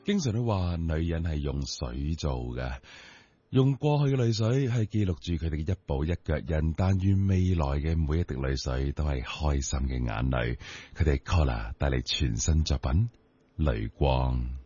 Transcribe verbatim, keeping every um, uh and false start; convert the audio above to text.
經常都話女人係用水做嘅，用過去嘅淚水去記錄住佢哋嘅一步一腳印，但願未來嘅每一滴淚水都係開心嘅眼淚。佢哋 Collar 帶嚟全新作品《淚光》。